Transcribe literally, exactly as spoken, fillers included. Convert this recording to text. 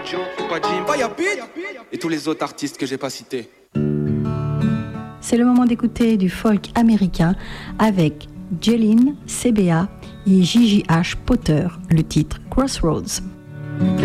Joe, pas Jim, et tous les autres artistes que j'ai pas cités. C'est le moment d'écouter du folk américain avec Jeline, C B A et J J H Potter, le titre Crossroads.